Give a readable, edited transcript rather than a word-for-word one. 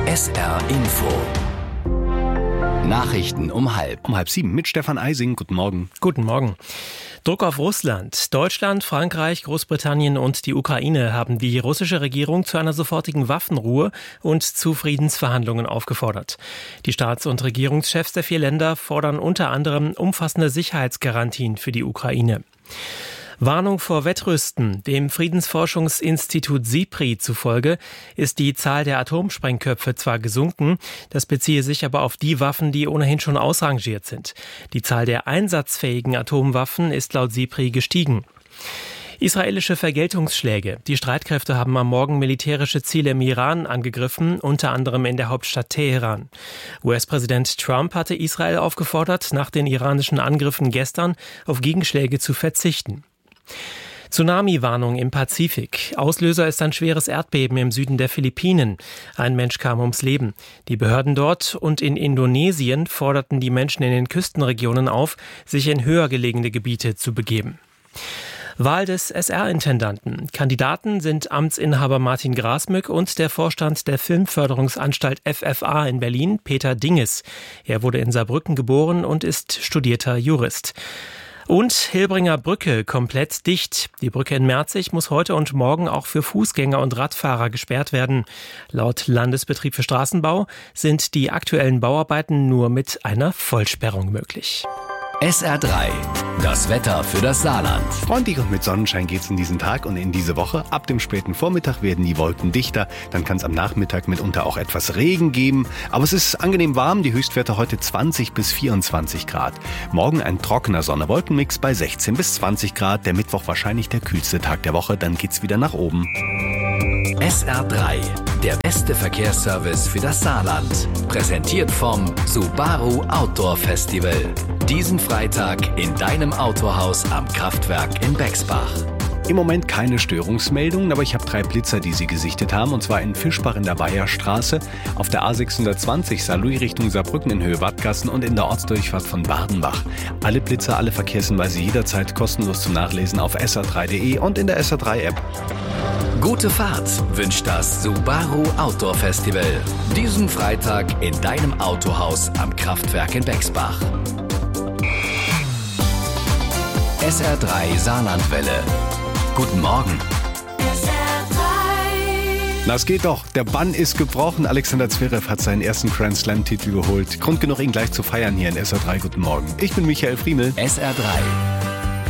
SR Info. Nachrichten um 6:30 mit Stefan Eising. Guten Morgen. Guten Morgen. Druck auf Russland. Deutschland, Frankreich, Großbritannien und die Ukraine haben die russische Regierung zu einer sofortigen Waffenruhe und zu Friedensverhandlungen aufgefordert. Die Staats- und Regierungschefs der 4 Länder fordern unter anderem umfassende Sicherheitsgarantien für die Ukraine. Warnung vor Wettrüsten. Dem Friedensforschungsinstitut SIPRI zufolge ist die Zahl der Atomsprengköpfe zwar gesunken, das beziehe sich aber auf die Waffen, die ohnehin schon ausrangiert sind. Die Zahl der einsatzfähigen Atomwaffen ist laut SIPRI gestiegen. Israelische Vergeltungsschläge. Die Streitkräfte haben am Morgen militärische Ziele im Iran angegriffen, unter anderem in der Hauptstadt Teheran. US-Präsident Trump hatte Israel aufgefordert, nach den iranischen Angriffen gestern auf Gegenschläge zu verzichten. Tsunami-Warnung im Pazifik. Auslöser ist ein schweres Erdbeben im Süden der Philippinen. Ein Mensch kam ums Leben. Die Behörden dort und in Indonesien forderten die Menschen in den Küstenregionen auf, sich in höher gelegene Gebiete zu begeben. Wahl des SR-Intendanten. Kandidaten sind Amtsinhaber Martin Grasmück und der Vorstand der Filmförderungsanstalt FFA in Berlin, Peter Dinges. Er wurde in Saarbrücken geboren und ist studierter Jurist. Und Hilbringer Brücke komplett dicht. Die Brücke in Merzig muss heute und morgen auch für Fußgänger und Radfahrer gesperrt werden. Laut Landesbetrieb für Straßenbau sind die aktuellen Bauarbeiten nur mit einer Vollsperrung möglich. SR3, das Wetter für das Saarland. Freundlich und mit Sonnenschein geht's in diesen Tag und in diese Woche. Ab dem späten Vormittag werden die Wolken dichter. Dann kann es am Nachmittag mitunter auch etwas Regen geben. Aber es ist angenehm warm. Die Höchstwerte heute 20 bis 24 Grad. Morgen ein trockener Sonne-Wolkenmix bei 16 bis 20 Grad. Der Mittwoch wahrscheinlich der kühlste Tag der Woche. Dann geht's wieder nach oben. SR3, der beste Verkehrsservice für das Saarland. Präsentiert vom Subaru Outdoor Festival. Diesen Freitag in deinem Autohaus am Kraftwerk in Bexbach. Im Moment keine Störungsmeldungen, aber ich habe 3 Blitzer, die Sie gesichtet haben, und zwar in Fischbach in der Weiherstraße, auf der A620 Saarlouis Richtung Saarbrücken in Höhe Wattgassen und in der Ortsdurchfahrt von Badenbach. Alle Blitzer, alle Verkehrshinweise jederzeit kostenlos zum Nachlesen auf sr3.de und in der SR3-App. Gute Fahrt wünscht das Subaru Outdoor Festival. Diesen Freitag in deinem Autohaus am Kraftwerk in Bexbach. SR3 Saarlandwelle. Guten Morgen. Na, es geht doch. Der Bann ist gebrochen. Alexander Zverev hat seinen ersten Grand Slam-Titel geholt. Grund genug, ihn gleich zu feiern hier in SR3. Guten Morgen. Ich bin Michael Friemel. SR3.